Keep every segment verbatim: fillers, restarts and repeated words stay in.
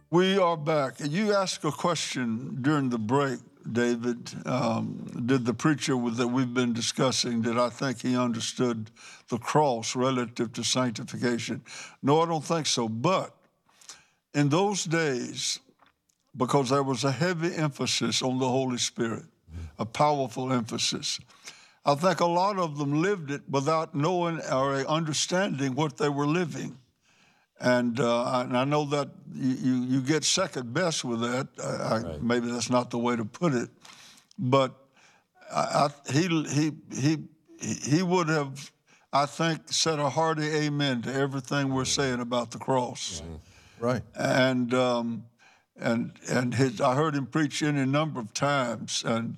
We are back. You asked a question during the break, David. Um, did the preacher that we've been discussing, did I think he understood the cross relative to sanctification? No, I don't think so. But in those days, because there was a heavy emphasis on the Holy Spirit, a powerful emphasis, I think a lot of them lived it without knowing or understanding what they were living. And, uh, and I know that you, you, you get second best with that. I, right. Maybe that's not the way to put it, but I, I, he he he he would have, I think, said a hearty amen to everything we're saying about the cross. Right. And um, and and his, I heard him preach any number of times, and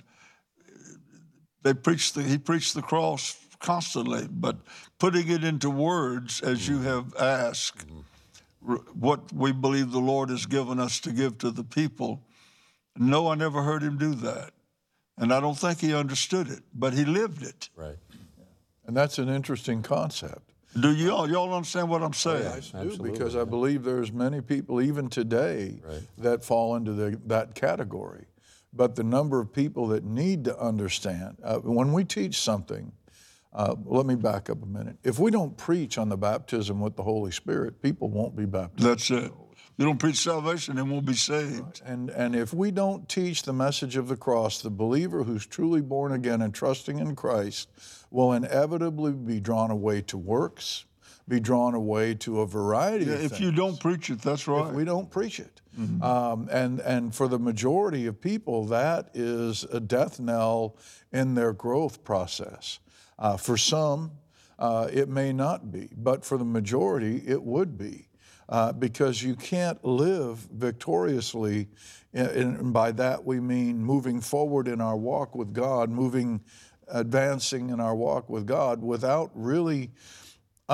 they preached the, he preached the cross constantly, but putting it into words as mm-hmm. you have asked. Mm-hmm. What we believe the Lord has given us to give to the people. No, I never heard him do that. And I don't think he understood it, but he lived it. Right. And that's an interesting concept. Do y'all, y'all understand what I'm saying? I do, Absolutely, because yeah. I believe there's many people, even today, right. that fall into the, that category. But the number of people that need to understand, uh, when we teach something, Uh, let me back up a minute. If we don't preach on the baptism with the Holy Spirit, people won't be baptized. That's it. You don't preach salvation, they won't be saved. Right. And, and if we don't teach the message of the cross, the believer who's truly born again and trusting in Christ will inevitably be drawn away to works, be drawn away to a variety yeah, of if things. If you don't preach it, that's right. If we don't preach it. Mm-hmm. um, and, and for the majority of people, that is a death knell in their growth process. Uh, for some, uh, it may not be, but for the majority, it would be, uh, because you can't live victoriously, and, and by that we mean moving forward in our walk with God, moving, advancing in our walk with God, without really